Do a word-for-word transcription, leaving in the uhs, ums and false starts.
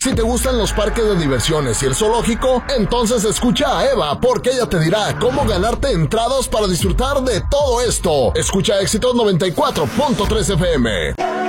Si te gustan los parques de diversiones y el zoológico, entonces escucha a Eva, porque ella te dirá cómo ganarte entradas para disfrutar de todo esto. Escucha Éxitos noventa y cuatro punto tres F M.